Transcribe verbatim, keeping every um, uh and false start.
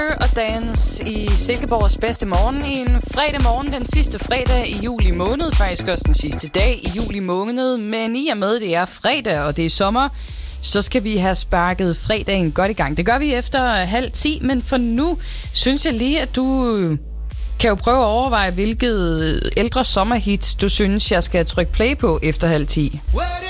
og Dance i Silkeborgs bedste morgen. En fredag morgen, den sidste fredag i juli måned. Faktisk også den sidste dag i juli måned. Men i og med, det er fredag, og det er sommer, så skal vi have sparket fredagen godt i gang. Det gør vi efter halv ti, men for nu synes jeg lige, at du kan jo prøve at overveje, hvilket ældre sommerhit du synes, jeg skal trykke play på efter halv ti.